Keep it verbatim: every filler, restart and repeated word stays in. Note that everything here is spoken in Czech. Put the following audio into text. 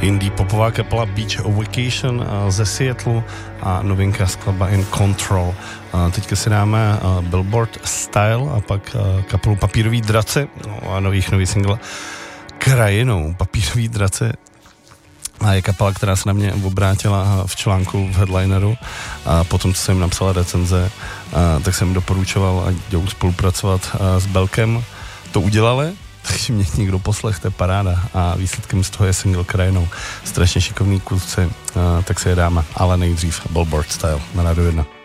indie popová kapela Beach Vacation ze Seattlu a novinka skladba In Control. Teďka si dáme Billboard Style a pak kapelu Papírový draci a nových nový single Krajinou. Papírový draci a je kapela, která se na mě obrátila v článku v Headlineru a potom, co jsem jim napsala recenze, tak jsem jim doporučoval, ať jdou spolupracovat s Belkem. To udělali, takže mě někdo poslech, to je paráda a výsledkem z toho je single Krajinou. Strašně šikovný kluci, tak se je dáme, ale nejdřív Billboard Style na Rádiu jedna.